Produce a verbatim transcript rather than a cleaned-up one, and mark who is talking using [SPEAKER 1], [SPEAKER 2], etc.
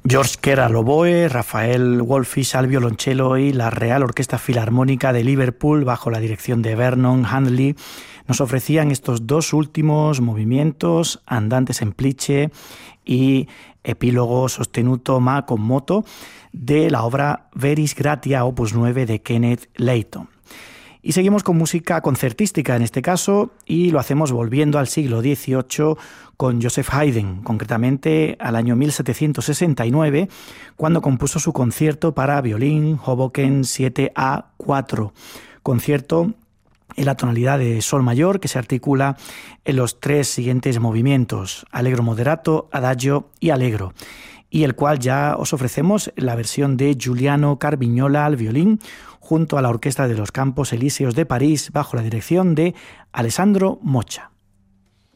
[SPEAKER 1] George Kerr al oboe, Rafael Wolfish al violonchelo y la Real Orquesta Filarmónica de Liverpool, bajo la dirección de Vernon Handley, nos ofrecían estos dos últimos movimientos, Andante semplice y Epílogo sostenuto ma con moto, de la obra Veris Gratia, opus nueve de Kenneth Layton. Y seguimos con música concertística en este caso, y lo hacemos volviendo al siglo dieciocho con Joseph Haydn, concretamente al año mil setecientos sesenta y nueve, cuando compuso su concierto para violín Hoboken siete A cuatro, concierto en la tonalidad de sol mayor que se articula en los tres siguientes movimientos, allegro moderato, adagio y allegro, y el cual ya os ofrecemos la versión de Giuliano Carvignola al violín, junto a la Orquesta de los Campos Elíseos de París, bajo la dirección de Alessandro Mocha.